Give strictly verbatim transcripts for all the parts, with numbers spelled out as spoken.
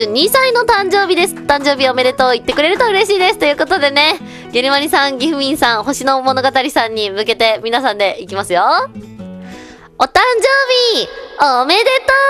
にさいの誕生日です。誕生日おめでとう言ってくれると嬉しいです。ということでね、ゲルマニさん、ギフミンさん、星の物語さんに向けて皆さんでいきますよ。お誕生日おめで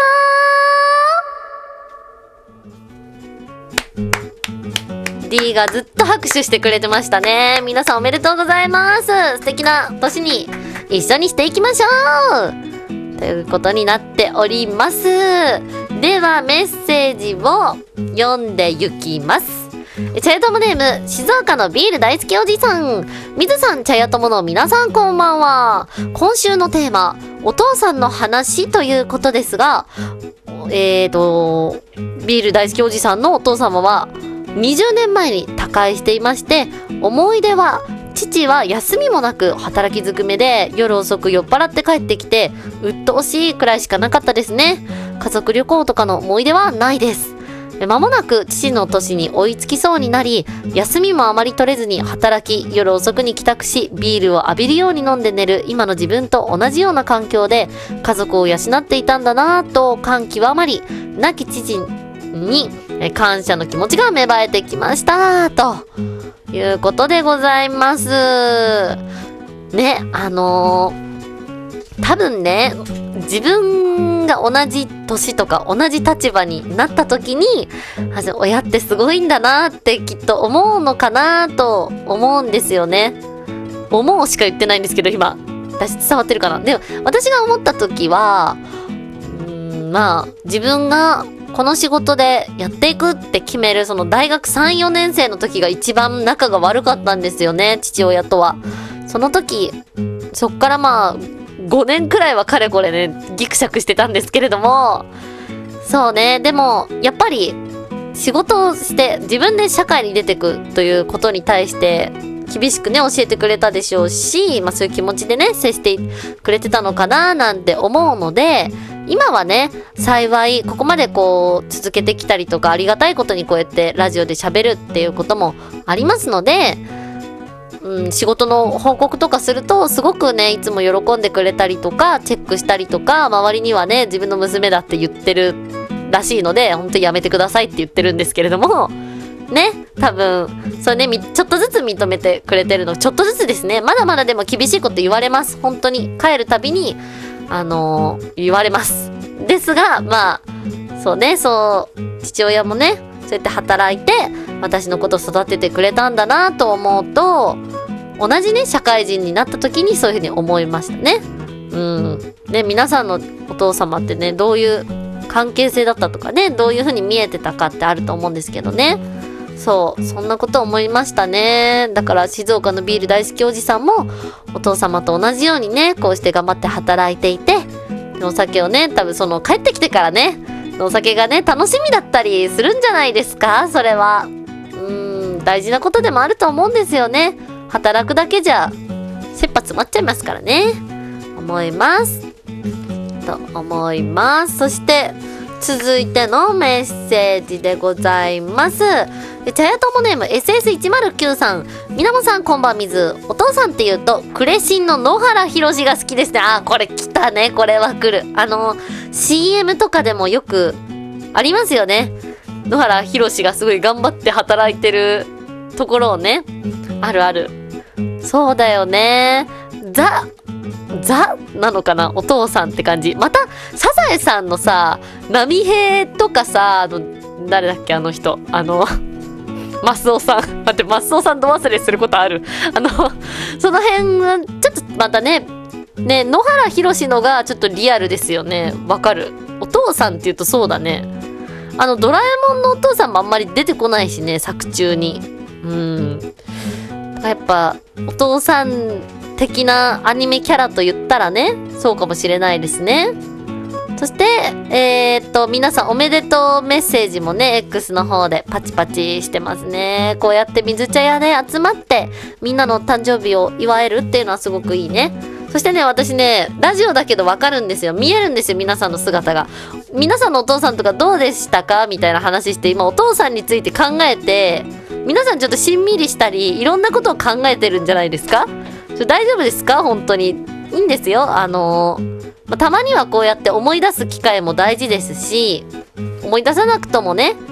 とう。 D がずっと拍手してくれてましたね。皆さんおめでとうございます。素敵な年に一緒にしていきましょうということになっております。ではメッセージを読んでいきます。茶屋友ネーム静岡のビール大好きおじさん、水さん、茶屋友の皆さんこんばんは。今週のテーマ、お父さんの話ということですが、えーとビール大好きおじさんのお父様はにじゅうねんまえに他界していまして、思い出は父は休みもなく働きづくめで夜遅く酔っ払って帰ってきて鬱陶しいくらいしかなかったですね。家族旅行とかの思い出はないです。間もなく父の年に追いつきそうになり、休みもあまり取れずに働き、夜遅くに帰宅しビールを浴びるように飲んで寝る今の自分と同じような環境で家族を養っていたんだなぁと感極まり、亡き父に感謝の気持ちが芽生えてきましたということでございますね。あのー、多分ね、自分が同じ年とか同じ立場になった時に、親ってすごいんだなってきっと思うのかなと思うんですよね。思うしか言ってないんですけど、今私伝わってるかな。でも私が思った時は、うーん、まあ自分がこの仕事でやっていくって決めるその大学さん、よねん生の時が一番仲が悪かったんですよね、父親とは。その時、そっからまあごねんくらいはかれこれねギクシャクしてたんですけれども、そうね、でもやっぱり仕事をして自分で社会に出てくということに対して厳しくね教えてくれたでしょうし、まあそういう気持ちでね接してくれてたのかななんて思うので、今はね幸いここまでこう続けてきたりとか、ありがたいことにこうやってラジオで喋るっていうこともありますので、うん、仕事の報告とかするとすごくねいつも喜んでくれたりとかチェックしたりとか、周りにはね自分の娘だって言ってるらしいので、本当にやめてくださいって言ってるんですけれどもね、多分それねちょっとずつ認めてくれてるの、ちょっとずつですね。まだまだでも厳しいこと言われます。本当に帰るたびにあのー、言われますですが、まあそうね、そう父親もねそうやって働いて私のことを育ててくれたんだなと思うと、同じね社会人になった時にそういうふうに思いましたね。うんね、皆さんのお父様ってねどういう関係性だったとかね、どういうふうに見えてたかってあると思うんですけどね。そう、そんなこと思いましたね。だから静岡のビール大好きおじさんもお父様と同じようにねこうして頑張って働いていて、お酒をね多分その帰ってきてからねお酒がね楽しみだったりするんじゃないですか。それはうーん大事なことでもあると思うんですよね。働くだけじゃ切羽詰まっちゃいますからね、思いますと思います。そして続いてのメッセージでございます。茶屋友ネーム エスエスいちまるきゅう さん、みなもさんこんばんみず。お父さんって言うとクレシンの野原ひろしが好きですね。あーこれ来たね、これは来る。あの シーエム とかでもよくありますよね。野原ひろしがすごい頑張って働いてるところをね、あるある。そうだよね、ザザなのかな、お父さんって感じ。またサザエさんのさ波平とかさ、あの誰だっけあの人、あのマスオさん、待って、マスオさんど忘れすることある。あのその辺はちょっとまたねね野原ひろしのがちょっとリアルですよね。わかる。お父さんって言うとそうだね、あのドラえもんのお父さんもあんまり出てこないしね、作中に。うんやっぱお父さん的なアニメキャラと言ったらねそうかもしれないですね。そしてえー、っと皆さんおめでとうメッセージもね X の方でパチパチしてますね。こうやって水茶屋で集まってみんなの誕生日を祝えるっていうのはすごくいいね。そしてね私ねラジオだけどわかるんですよ、見えるんですよ、皆さんの姿が。皆さんのお父さんとかどうでしたかみたいな話して、今お父さんについて考えて皆さんちょっとしんみりしたりいろんなことを考えてるんじゃないですか。それ大丈夫ですか。本当にいいんですよ。あのーまあ、たまにはこうやって思い出す機会も大事ですし、思い出さなくともね